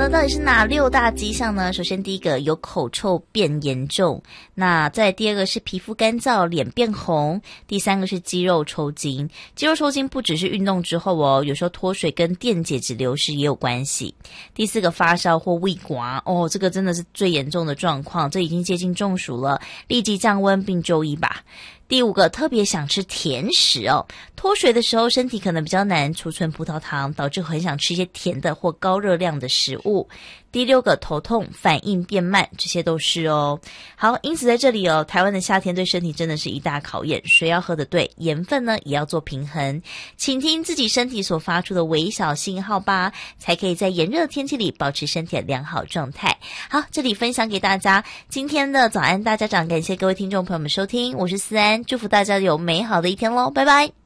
呢，到底是哪6大迹象呢？首先第一个有口臭变严重，那再第二个是皮肤干燥，脸变红，第三个是肌肉抽筋。肌肉抽筋不只是运动之后哦，有时候脱水跟电解质流失也有关系。第四个发烧或胃刮哦，这个真的是最严重的状况，这已经接近中暑了，立即降温并就医吧。第五个特别想吃甜食哦，脱水的时候身体可能比较难储存葡萄糖，导致很想吃一些甜的或高热量的食物。第六个头痛反应变慢，这些都是哦。好，因此在这里哦，台湾的夏天对身体真的是一大考验，水要喝得对，盐分呢也要做平衡，请听自己身体所发出的微小信号吧，才可以在炎热的天气里保持身体的良好状态。好，这里分享给大家今天的早安大家长，感谢各位听众朋友们收听，我是思安，祝福大家有美好的一天咯，拜拜。